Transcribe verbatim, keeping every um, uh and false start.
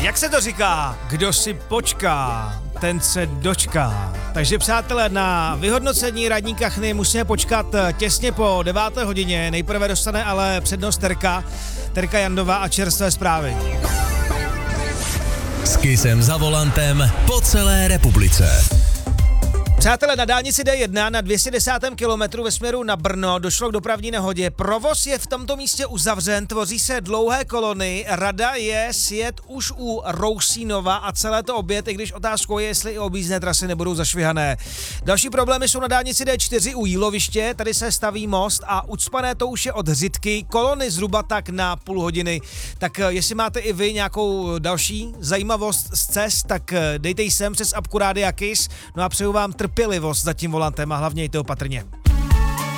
Jak se to říká? Kdo si počká, ten se dočká. Takže přátelé, na vyhodnocení radní kachny musíme počkat těsně po deváté hodině. Nejprve dostane ale přednost Terka, Terka Jandová a čerstvé zprávy. S Kissem za volantem po celé republice. Přátelé, na dálnici D jedna na dvě stě desátém kilometru ve směru na Brno došlo k dopravní nehodě. Provoz je v tomto místě uzavřen, tvoří se dlouhé kolony. Rada je sjet už u Rousínova a celé to obět, i když otázkou je, jestli i objízdné trasy nebudou zašvihané. Další problémy jsou na dálnici D čtyři u Jíloviště, tady se staví most a ucpané to už je od Řitky, kolony zhruba tak na půl hodiny. Tak jestli máte i vy nějakou další zajímavost z cest, tak dejte ji sem přes apku Rádia Kiss, no a přeju vám trpělivost za tím volantem a hlavně jděte opatrně.